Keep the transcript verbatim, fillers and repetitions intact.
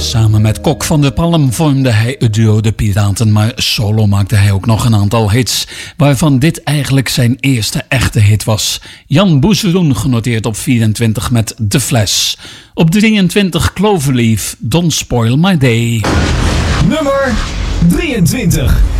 Samen met Kok van der Palm vormde hij het duo De Piraten, maar solo maakte hij ook nog een aantal hits, waarvan dit eigenlijk zijn eerste echte hit was. Jan Boezeroen genoteerd op vierentwintig met De Fles. Op drieëntwintig Cloverleaf, Don't Spoil My Day. Nummer drieëntwintig.